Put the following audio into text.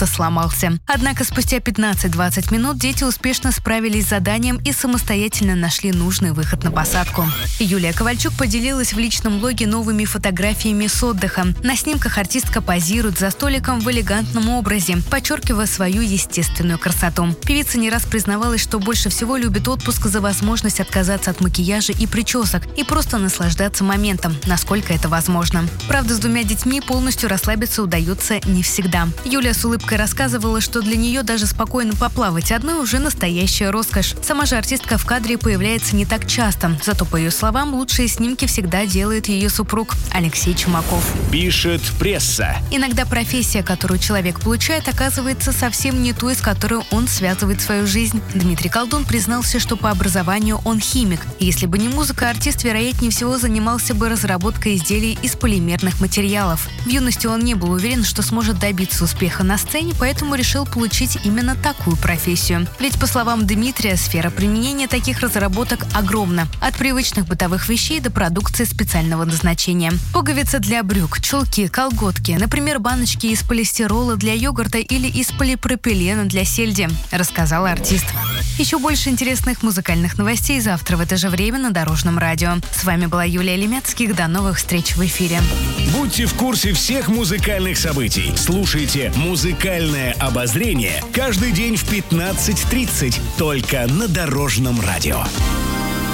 просто сломался. Однако спустя 15-20 минут дети успешно справились с заданием и самостоятельно нашли нужный выход на посадку. Юлия Ковальчук поделилась в личном блоге новыми фотографиями с отдыха. На снимках артистка позирует за столиком в элегантном образе, подчеркивая свою естественную красоту. Певица не раз признавалась, что больше всего любит отпуск за возможность отказаться от макияжа и причесок и просто наслаждаться моментом, насколько это возможно. Правда, с 2 детьми полностью расслабиться удается не всегда. Юлия с улыбкой рассказывала, что для нее даже спокойно поплавать одной уже настоящая роскошь. Сама же артистка в кадре появляется не так часто, зато, по ее словам, лучшие снимки всегда делает ее супруг Алексей Чумаков. Пишет пресса. Иногда профессия, которую человек получает, оказывается совсем не той, с которой он связывает свою жизнь. Дмитрий Колдун признался, что по образованию он химик. Если бы не музыка, артист, вероятнее всего, занимался бы разработкой изделий из полимерных материалов. В юности он не был уверен, что сможет добиться успеха на сцене, поэтому решил получить именно такую профессию. Ведь, по словам Дмитрия, сфера применения таких разработок огромна. От привычных бытовых вещей до продукции специального назначения. Пуговицы для брюк, чулки, колготки, например, баночки из полистирола для йогурта или из полипропилена для сельди, рассказал артист. Еще больше интересных музыкальных новостей завтра в это же время на Дорожном радио. С вами была Юлия Лемецких. До новых встреч в эфире. Будьте в курсе всех музыкальных событий. Слушайте «Музыкальное обозрение» каждый день в 15:30 только на Дорожном радио.